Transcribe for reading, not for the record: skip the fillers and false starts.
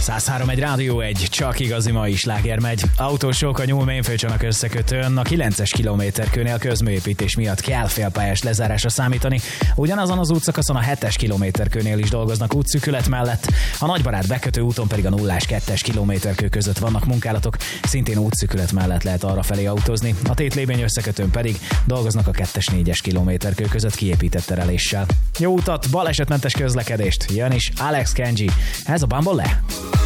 103 egy Rádió 1, csak igazi mai sláger megy. Autósok a Nyúl-Ménfőcsanak összekötőn a 9-es kilométerkőnél közműépítés miatt kell félpályás lezárásra számítani. Ugyanazon az útszakaszon a 7-es kilométerkőnél is dolgoznak útszűkület mellett. A Nagybarát bekötő úton pedig a 0-as 2-es kilométerkő között vannak munkálatok, szintén útszűkület mellett lehet arrafelé autózni. A Tétlébény összekötőn pedig dolgoznak a 2-es 4-es kilométerkő között kiépített tereléssel. Jó utat, balesetmentes közlekedést! Jön is Alex Kenji. Ez a Bumble Le.